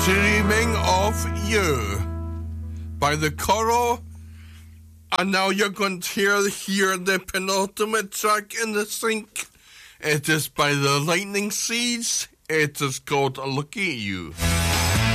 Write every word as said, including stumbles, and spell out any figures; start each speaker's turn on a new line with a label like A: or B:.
A: Dreaming of You by The Coral. And now you're going to hear, hear the penultimate track in the sync. It is by the Lightning Seeds. It is called Look at You.